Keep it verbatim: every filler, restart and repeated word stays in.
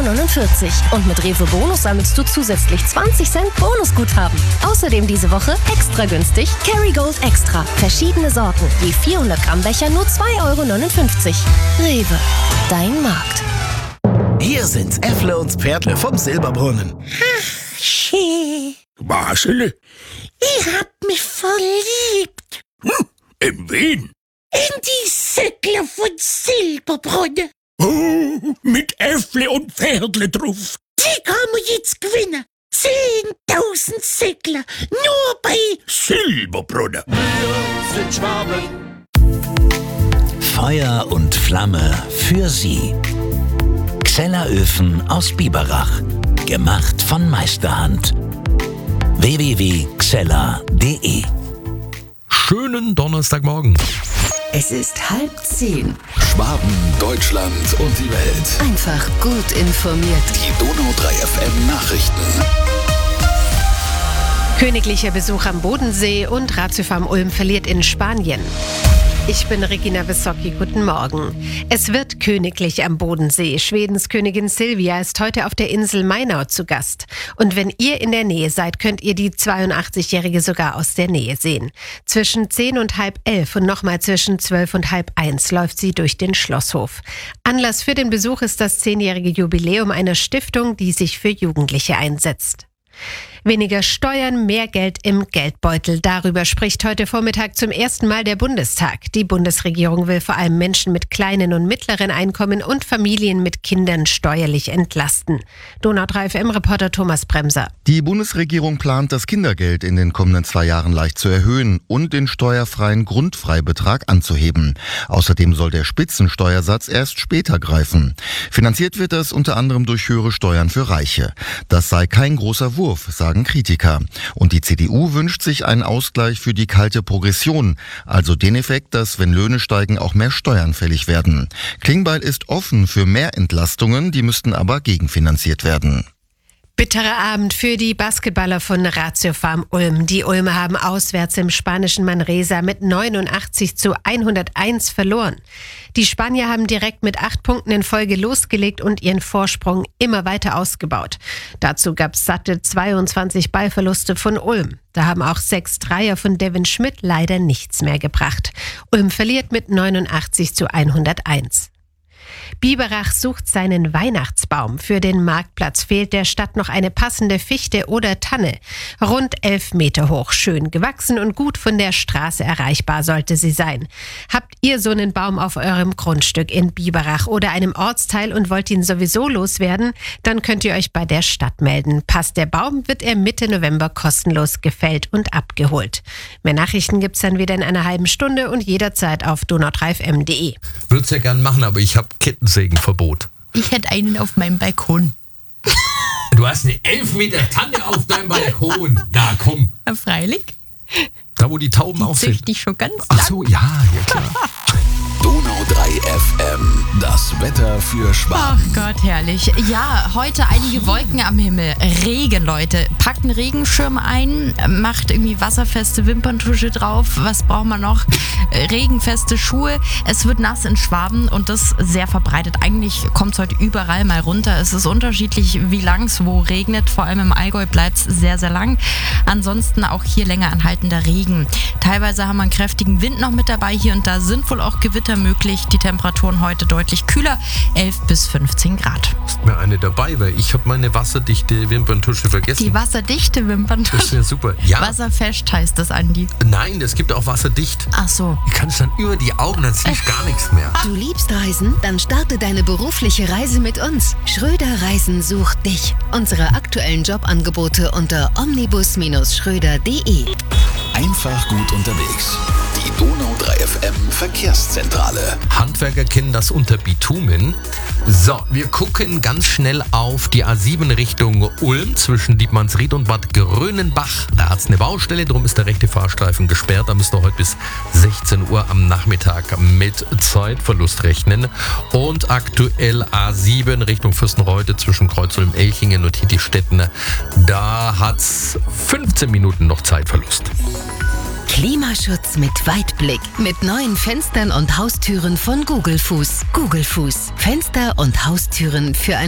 neunundvierzig. Und mit Rewe Bonus sammelst du zusätzlich zwanzig Cent Bonusguthaben. Außerdem diese Woche extra günstig Kerrygold Extra. Verschiedene Sorten, je vierhundert Gramm Becher nur zwei Euro neunundfünfzig. Rewe, dein Markt. Hier sind Äffle und Pferdle vom Silberbrunnen. Ach, schön. Marschele? Ich hab mich verliebt. Hm, in wen? In die Säckle von Silberbrunnen. Oh, mit Äffle und Pferdle drauf. Die kann man jetzt gewinnen. Zehntausend Säckle. Nur bei Silberbrunnen. Wir sind Schwaben. Feuer und Flamme für Sie. Xella-Öfen aus Biberach. Gemacht von Meisterhand. w w w punkt xella punkt d e Schönen Donnerstagmorgen. Es ist halb zehn. Schwaben, Deutschland und die Welt. Einfach gut informiert. Die Donau drei F M Nachrichten. Königlicher Besuch am Bodensee und Ratiofarm Ulm verliert in Spanien. Ich bin Regina Wissocki, guten Morgen. Es wird königlich am Bodensee. Schwedens Königin Silvia ist heute auf der Insel Mainau zu Gast. Und wenn ihr in der Nähe seid, könnt ihr die zweiundachtzig-Jährige sogar aus der Nähe sehen. Zwischen zehn und halb elf und nochmal zwischen zwölf und halb eins läuft sie durch den Schlosshof. Anlass für den Besuch ist das zehnjährige Jubiläum einer Stiftung, die sich für Jugendliche einsetzt. Weniger Steuern, mehr Geld im Geldbeutel. Darüber spricht heute Vormittag zum ersten Mal der Bundestag. Die Bundesregierung will vor allem Menschen mit kleinen und mittleren Einkommen und Familien mit Kindern steuerlich entlasten. Donau drei F M-Reporter Thomas Bremser. Die Bundesregierung plant, das Kindergeld in den kommenden zwei Jahren leicht zu erhöhen und den steuerfreien Grundfreibetrag anzuheben. Außerdem soll der Spitzensteuersatz erst später greifen. Finanziert wird das unter anderem durch höhere Steuern für Reiche. Das sei kein großer Wurf, sagen Kritiker. Und die C D U wünscht sich einen Ausgleich für die kalte Progression, also den Effekt, dass, wenn Löhne steigen, auch mehr Steuern fällig werden. Klingbeil ist offen für mehr Entlastungen, die müssten aber gegenfinanziert werden. Bitterer Abend für die Basketballer von Ratiofarm Ulm. Die Ulmer haben auswärts im spanischen Manresa mit neunundachtzig zu hunderteins verloren. Die Spanier haben direkt mit acht Punkten in Folge losgelegt und ihren Vorsprung immer weiter ausgebaut. Dazu gab es satte zweiundzwanzig Ballverluste von Ulm. Da haben auch sechs Dreier von Devin Schmidt leider nichts mehr gebracht. Ulm verliert mit neunundachtzig zu hunderteins. Biberach sucht seinen Weihnachtsbaum. Für den Marktplatz fehlt der Stadt noch eine passende Fichte oder Tanne. Rund elf Meter hoch, schön gewachsen und gut von der Straße erreichbar sollte sie sein. Habt ihr so einen Baum auf eurem Grundstück in Biberach oder einem Ortsteil und wollt ihn sowieso loswerden? Dann könnt ihr euch bei der Stadt melden. Passt der Baum, wird er Mitte November kostenlos gefällt und abgeholt. Mehr Nachrichten gibt's dann wieder in einer halben Stunde und jederzeit auf donau drei f m punkt d e. Würd's ja gern machen, aber ich habe Kettensägenverbot. Ich hätte einen auf meinem Balkon. Du hast eine elf Meter Tanne auf deinem Balkon. Na komm. Ja, freilich. Da, wo die Tauben auch sind. Die schon ganz lang. Ach so, ja, ja klar. Donau drei F M, das Wetter für Schwaben. Ach Gott, herrlich. Ja, heute einige Wolken am Himmel. Regen, Leute. Packt einen Regenschirm ein, macht irgendwie wasserfeste Wimperntusche drauf. Was braucht man noch? Regenfeste Schuhe. Es wird nass in Schwaben und das sehr verbreitet. Eigentlich kommt es heute überall mal runter. Es ist unterschiedlich, wie lang es wo regnet. Vor allem im Allgäu bleibt es sehr, sehr lang. Ansonsten auch hier länger anhaltender Regen. Teilweise haben wir einen kräftigen Wind noch mit dabei. Hier und da sind wohl auch Gewitter möglich. Die Temperaturen heute deutlich kühler, elf bis fünfzehn Grad. Ist mir eine dabei, weil ich habe meine wasserdichte Wimperntusche vergessen. Die wasserdichte Wimperntusche? Das wäre super. Ja. Wasserfest heißt das, Andi. Nein, es gibt auch wasserdicht. Ach so. Du kannst dann über die Augen, dann siehst du gar nichts mehr. Du liebst Reisen? Dann starte deine berufliche Reise mit uns. Schröder Reisen sucht dich. Unsere aktuellen Jobangebote unter omnibus Bindestrich schröder punkt de. Einfach gut unterwegs. Die Donau drei F M Verkehrszentrale. Handwerker kennen das unter Bitumen. So, wir gucken ganz schnell auf die A sieben Richtung Ulm zwischen Dietmannsried und Bad Grönenbach. Da hat es eine Baustelle, darum ist der rechte Fahrstreifen gesperrt. Da müsst ihr heute bis sechzehn Uhr am Nachmittag mit Zeitverlust rechnen. Und aktuell A sieben Richtung Fürstenreuth zwischen Kreuz Ulm-Elchingen und Hittistetten. Da hat es fünfzehn Minuten noch Zeitverlust. Klimaschutz mit Weitblick. Mit neuen Fenstern und Haustüren von Gugelfuß. Gugelfuß. Fenster und Haustüren für ein